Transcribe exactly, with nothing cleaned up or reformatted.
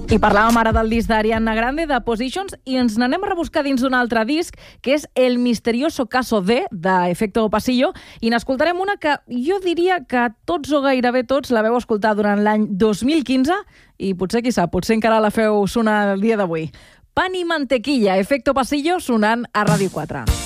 I parlàvem ara del disc d'Ariana Grande, de Positions, i ens n'anem a rebuscar dins d'un altre disc, que és El misterioso caso de, d'Efecto Pasillo, i n'escoltarem una que jo diria que tots o gairebé tots la veu escoltar durant l'any dos mil quinze, i potser, qui sap, potser encara la feu sonar el dia d'avui. Pan i mantequilla, Efecto Pasillo, sonant a Ràdio quatre.